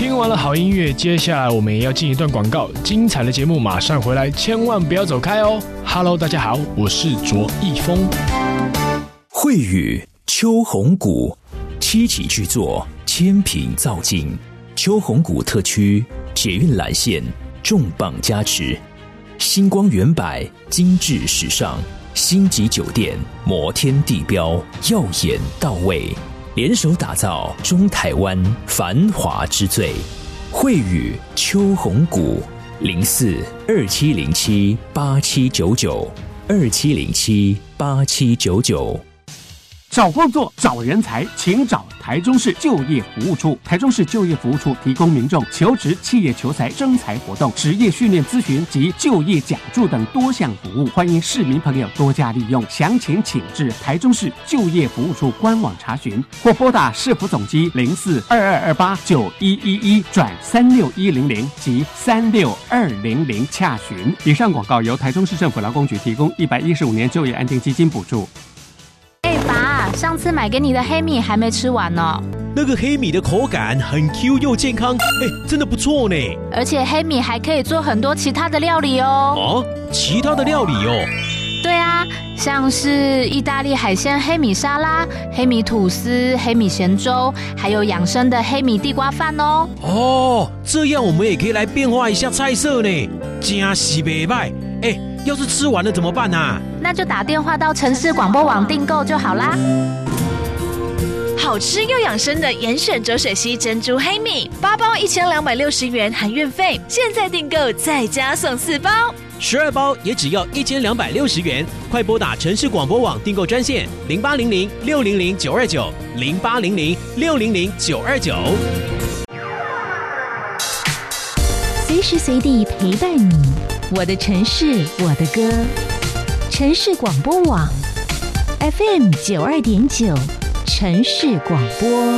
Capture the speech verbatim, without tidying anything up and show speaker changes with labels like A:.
A: 听完了好音乐，接下来我们也要进一段广告，精彩的节目马上回来，千万不要走开哦。Hello， 大家好，我是卓一峰。
B: 慧宇秋红谷七期巨作，千品造境，秋红谷特区捷运蓝线重磅加持，星光远百，精致时尚，星级酒店，摩天地标，耀眼到位，联手打造中台湾繁华之最。慧宇秋红谷零四二七零七八七九九二七零七八七九九。
C: 找工作、找人才，请找台中市就业服务处。台中市就业服务处提供民众求职、企业求才、征才活动、职业训练咨询及就业讲助等多项服务，欢迎市民朋友多加利用。详情请至台中市就业服务处官网查询，或拨打市府总机零四二二二八九一一一转三六一零零及三六二零零洽询。以上广告由台中市政府劳工局提供，一百一十五年就业安定基金补助。
D: 哎，爸，上次买给你的黑米还没吃完呢。
E: 那个黑米的口感很 Q 又健康，哎，真的不错呢。
D: 而且黑米还可以做很多其他的料理哦。
E: 哦，其他的料理哦？
D: 对啊，像是意大利海鲜黑米沙拉、黑米吐司、黑米咸粥，还有养生的黑米地瓜饭哦。
E: 哦，这样我们也可以来变化一下菜色呢，真是不错。哎，要是吃完了怎么办啊？
D: 那就打电话到城市广播网订购就好啦。
F: 好吃又养生的严选浊水溪珍珠黑米，八包一千两百六十元含运费，现在订购再加送四包，
E: 十二包也只要一千两百六十元。快拨打城市广播网订购专线零八零零六零零九二九零八零零六零零九二九。
G: 随时随地陪伴你，我的城市，我的歌。城市广播网 F M 九二点九，城市广播。